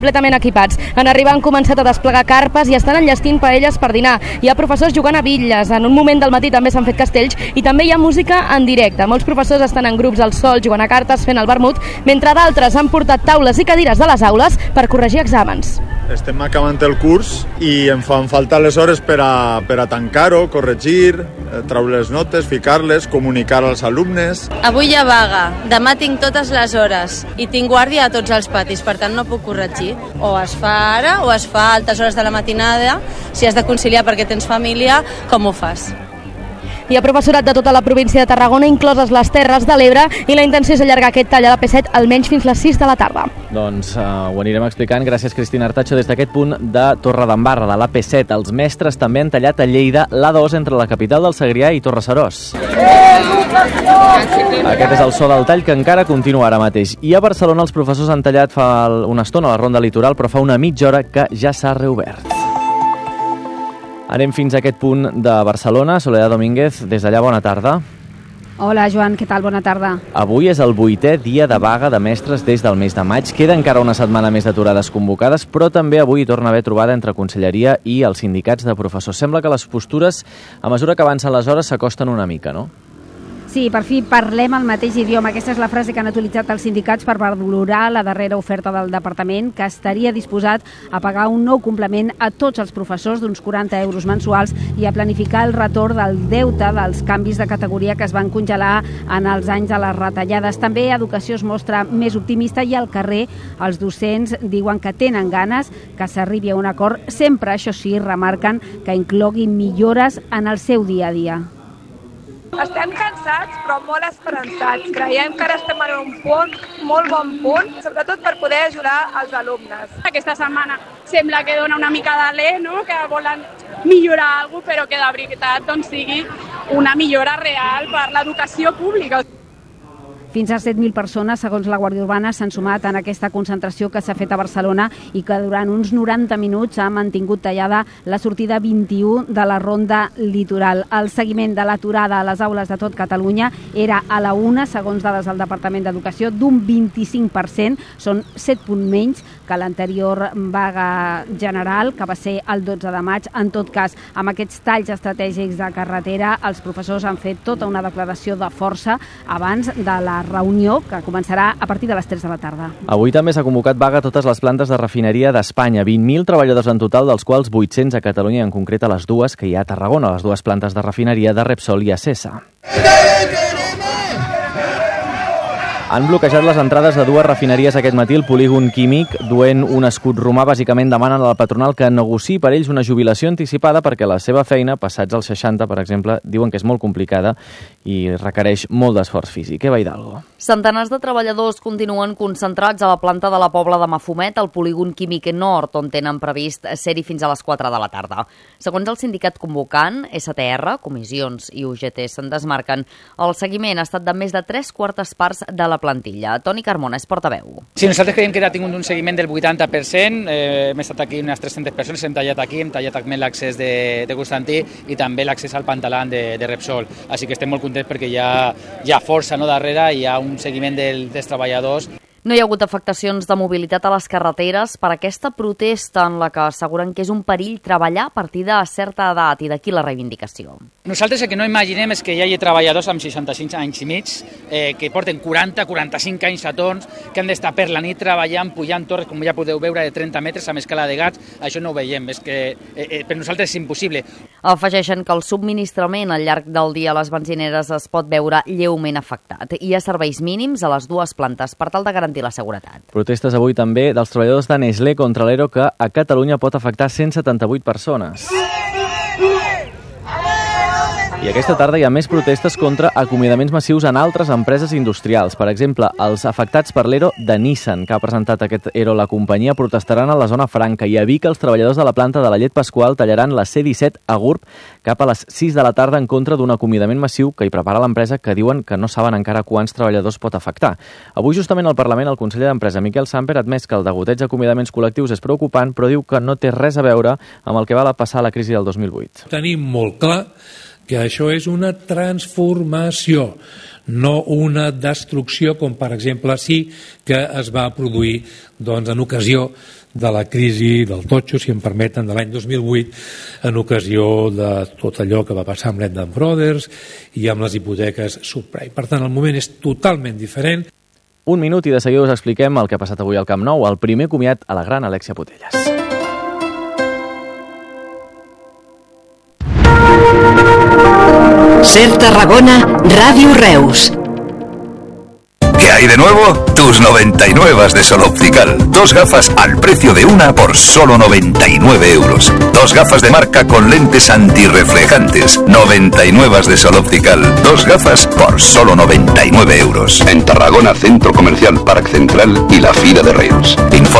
completament equipats. En arribar han començat a desplegar carpes i estan enllestint paelles per dinar. Hi ha professors jugant a bitlles, en un moment del matí també s'han fet castells i també hi ha música en directe. Molts professors estan en grups al sol jugant a cartes, fent el vermut, mentre d'altres han portat taules i cadires de les aules per corregir exàmens. Estem acabant el curs i em fan falta les hores per a tancar-ho, corregir, treure les notes, ficar-les, comunicar als alumnes. Avui hi ha vaga, demà tinc totes les hores i tinc guàrdia a tots els patis, per tant no puc corregir. O es fa ara o es fa a altes hores de la matinada. Si has de conciliar perquè tens família, com ho fas? Hi ha professorat de tota la província de Tarragona, incloses les Terres de l'Ebre, i la intenció és allargar aquest tall a la P7 almenys fins les 6 de la tarda. Doncs ho anirem explicant. Gràcies, Cristina Artacho, des d'aquest punt de Torredembarra, de l'AP7. Els mestres també han tallat a Lleida l'A2 entre la capital del Segrià i Torre-serós. Aquest és el so del tall que encara continua ara mateix. I a Barcelona els professors han tallat fa una estona la ronda litoral, però fa una mitja hora que ja s'ha reobert. Anem fins a aquest punt de Barcelona. Soledad Domínguez, des d'allà, bona tarda. Hola, Joan, què tal? Bona tarda. Avui és el 8è dia de vaga de mestres des del mes de maig. Queda encara una setmana més d'aturades convocades, però també avui hi torna a haver trobada entre Conselleria i els sindicats de professors. Sembla que les postures, a mesura que avancen les hores, s'acosten una mica, no? Sí, per fi parlem el mateix idioma. Aquesta és la frase que han utilitzat els sindicats per valorar la darrera oferta del departament, que estaria disposat a pagar un nou complement a tots els professors d'uns 40 euros mensuals i a planificar el retorn del deute dels canvis de categoria que es van congelar en els anys de les retallades. També Educació es mostra més optimista i al carrer els docents diuen que tenen ganes que s'arribi a un acord, sempre, això sí, remarquen que incloguin millores en el seu dia a dia. Estem cansats, però molt esperançats. Creiem que ara estem en un punt, molt bon punt, sobretot per poder ajudar els alumnes. Aquesta setmana sembla que dona una mica d'alè, no? Que volen millorar alguna cosa, però que de veritat doncs, sigui una millora real per l'educació pública. Fins a 7.000 persones, segons la Guàrdia Urbana, s'han sumat en aquesta concentració que s'ha fet a Barcelona i que durant uns 90 minuts ha mantingut tallada la sortida 21 de la ronda litoral. El seguiment de l'aturada a les aules de tot Catalunya era a la 1, segons dades del Departament d'Educació, d'un 25%. Són 7 punts menys que l'anterior vaga general, que va ser el 12 de maig. En tot cas, amb aquests talls estratègics de carretera, els professors han fet tota una declaració de força abans de la reunió que començarà a partir de les 3 de la tarda. Avui també s'ha convocat vaga a totes les plantes de refineria d'Espanya. 20.000 treballadors en total, dels quals 800 a Catalunya, en concret a les dues que hi ha a Tarragona, les dues plantes de refineria de Repsol i Acesa. Han bloquejat les entrades de dues refineries aquest matí. El polígon químic, duent un escut romà, bàsicament demanen a la patronal que negociï per ells una jubilació anticipada perquè la seva feina, passats els 60, per exemple, diuen que és molt complicada i requereix molt d'esforç físic. Eva Hidalgo. Centenars de treballadors continuen concentrats a la planta de la Pobla de Mafumet, al polígon químic nord, on tenen previst ser-hi fins a les 4 de la tarda. Segons el sindicat convocant, STR, comissions i UGT se'n desmarquen. El seguiment ha estat de més de 3/4 parts de la plantilla. Toni Carmona és portaveu. Sí, nosaltres creiem que ha tingut un seguiment del 80%. Hem estat aquí unes 300 persones, hem tallat aquí, hem tallat també l'accés de Constantí i també l'accés al Pantalan de Repsol. Així que estem molt contents perquè hi ha força darrere, hi ha un seguiment dels treballadors. No hi ha hagut afectacions de mobilitat a les carreteres per aquesta protesta en la que asseguren que és un perill treballar a partir de certa edat, i d'aquí la reivindicació. Nosaltres el que no imaginem és que hi hagi treballadors amb 65 anys i mig que porten 40-45 anys a torns, que han d'estar per la nit treballant, pujant torres, com ja podeu veure, de 30 metres amb escala de gats. Això no ho veiem, és que per nosaltres és impossible. Afegeixen que el subministrament al llarg del dia a les benzineres es pot veure lleument afectat. Hi ha serveis mínims a les dues plantes per tal de garantir la seguretat. Protestes avui també dels treballadors de Nestlé contra l'ERO que a Catalunya pot afectar 178 persones. I aquesta tarda hi ha més protestes contra acomiadaments massius en altres empreses industrials. Per exemple, els afectats per l'ERO de Nissan, que ha presentat aquest ERO la companyia, protestaran a la zona franca, i a Vic els treballadors de la planta de la llet Pasqual tallaran la C-17 a Gurb cap a les 6 de la tarda en contra d'un acomiadament massiu que hi prepara l'empresa, que diuen que no saben encara quants treballadors pot afectar. Avui justament al Parlament el conseller d'Empresa Miquel Samper ha admès que el degoteig d'acomiadaments col·lectius és preocupant, però diu que no té res a veure amb el que va passar a la crisi del 2008. Tenim molt clar que això és una transformació, no una destrucció, com per exemple sí que es va produir en ocasió de la crisi del totxo, si em permeten, de l'any 2008, en ocasió de tot allò que va passar amb Lehman Brothers i amb les hipoteques subprime. Per tant, el moment és totalment diferent. Un minut i de seguida us expliquem el que ha passat avui al Camp Nou, el primer comiat a la gran Alexia Putellas. Ser Tarragona, Radio Reus. ¿Qué hay de nuevo? Tus 99 de Sol Optical. 2 gafas al precio de una por solo 99 euros. 2 gafas de marca con lentes antirreflejantes. 99 de Sol Optical. 2 gafas por solo 99 euros. En Tarragona, Centro Comercial Parc Central y la Fira de Reus. Informa